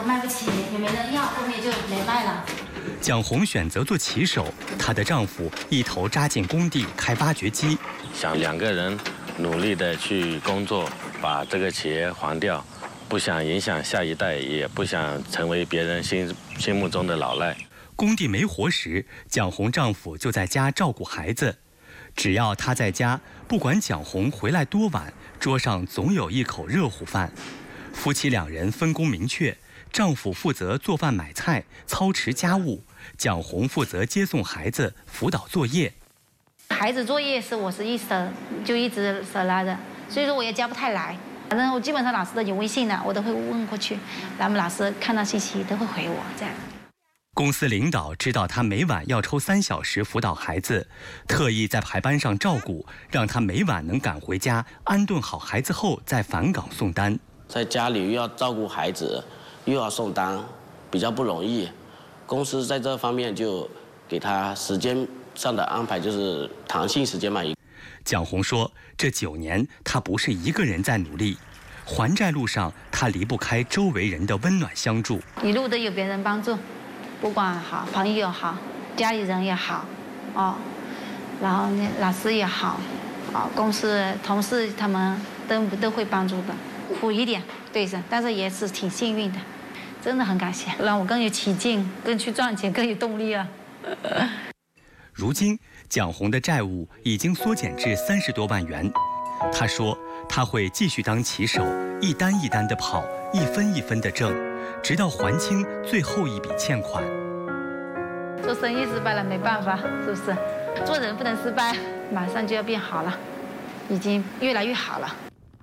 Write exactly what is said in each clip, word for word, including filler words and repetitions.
都卖不起，也没人要，后面就没卖了。 蒋红选择做骑手，她的丈夫一头扎进工地开挖掘机， 想两个人努力的去工作，把这个企业还掉，不想影响下一代，也不想成为别人心心目中的老赖。 工地没活时，蒋红丈夫就在家照顾孩子。只要他在家，不管蒋红回来多晚，桌上总有一口热乎饭。夫妻两人分工明确，丈夫负责做饭买菜、操持家务，蒋红负责接送孩子、辅导作业。 孩子作业是我是一手就一直手拉着，所以说我也教不太来。反正我基本上老师都有微信的，我都会问过去，然后老师看到信息都会回我这样。 公司领导知道他每晚要抽三小时辅导孩子，特意在排班上照顾，让他每晚能赶回家安顿好孩子后再返岗送单。 在家里又要照顾孩子，又要送单，比较不容易。公司在这方面就给他时间上的安排，就是弹性时间嘛。 蒋红说，这九年他不是一个人在努力，还债路上他离不开周围人的温暖相助， 一路都有别人帮助。不管好，朋友好，家里人也好，哦，然后呢，老师也好，哦，公司同事他们都都会帮助的，苦一点，对是，但是也是挺幸运的，真的很感谢，让我更有起劲，更去赚钱，更有动力啊。 如今，蒋红的债务已经缩减至三十多万元。她说，她会继续当骑手，一单一单的跑，一分一分的挣，直到还清最后一笔欠款。 做生意失败了没办法，是不是？做人不能失败，马上就要变好了，已经越来越好了。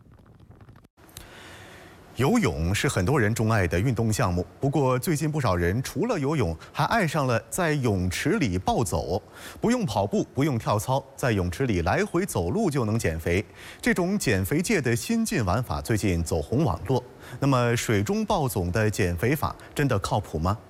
游泳是很多人钟爱的运动项目，不过最近不少人除了游泳，还爱上了在泳池里暴走，不用跑步，不用跳操，在泳池里来回走路就能减肥。这种减肥界的新晋玩法最近走红网络。那么，水中暴走的减肥法真的靠谱吗？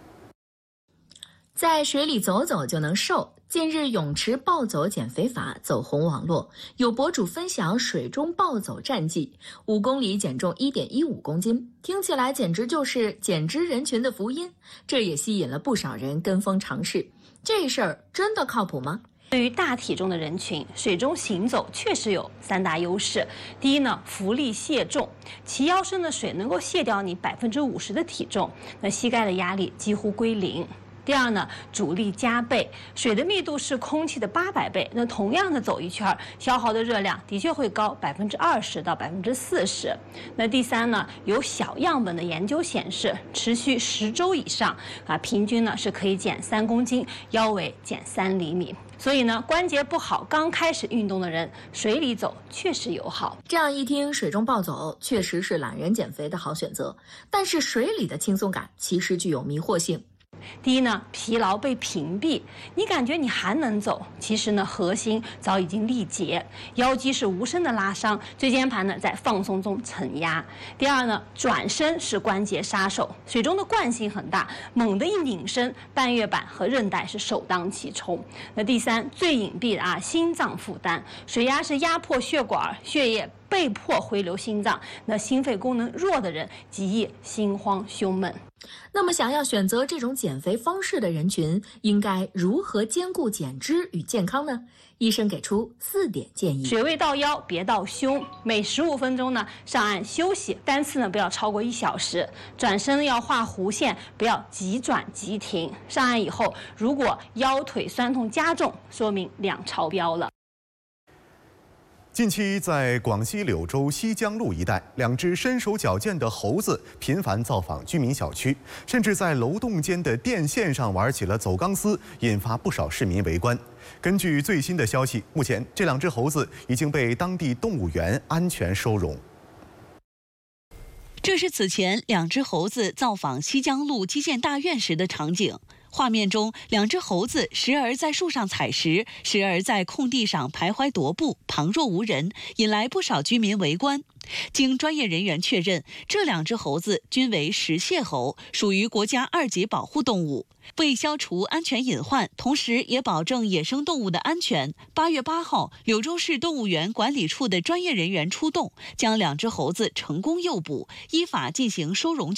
在水里走走就能瘦。近日，泳池暴走减肥法走红网络，有博主分享水中暴走战绩，五公里减重 一点一五公斤，听起来简直就是减脂人群的福音。这也吸引了不少人跟风尝试。这事儿真的靠谱吗？ 对于大体重的人群，水中行走确实有三大优势。第一呢，浮力卸重，齐腰深的水能够卸掉你百分之五十的体重，那膝盖的压力几乎归零。第二呢，阻力加倍，水的密度是空气的八百倍，那同样的走一圈，消耗的热量的确会高百分之二十到百分之四十。那第三呢，有小样本的研究显示，持续十周以上啊，平均呢是可以减三公斤，腰围减三厘米。所以呢，关节不好、刚开始运动的人，水里走确实友好。 这样一听，水中暴走确实是懒人减肥的好选择。但是水里的轻松感其实具有迷惑性。 第一呢，疲劳被屏蔽，你感觉你还能走，其实呢，核心早已经力竭，腰肌是无声的拉伤，椎间盘呢在放松中承压。第二呢，转身是关节杀手，水中的惯性很大，猛地一拧身，半月板和韧带是首当其冲。那第三，最隐蔽的啊，心脏负担，水压是压迫血管，血液被迫回流心脏，那心肺功能弱的人极易心慌胸闷。 那么，想要选择这种减肥方式的人群，应该如何兼顾减脂与健康呢？医生给出四点建议： 水位到腰，别到胸。每十五分钟呢上岸休息，单次呢不要超过一小时。转身要画弧线，不要急转急停。上岸以后，如果腰腿酸痛加重，说明量超标了。 近期，在广西柳州西江路一带，两只身手矫健的猴子频繁造访居民小区，甚至在楼栋间的电线上玩起了走钢丝，引发不少市民围观。根据最新的消息，目前这两只猴子已经被当地动物园安全收容。 这是此前两只猴子造访西江路基建大院时的场景。画面中，两只猴子时而在树上采食，时而在空地上徘徊踱步，旁若无人，引来不少居民围观。经专业人员确认，这两只猴子均为食蟹猴，属于国家二级保护动物。为消除安全隐患，同时也保证野生动物的安全，八月八号，柳州市动物园管理处的专业人员出动，将两只猴子成功诱捕，依法进行收容。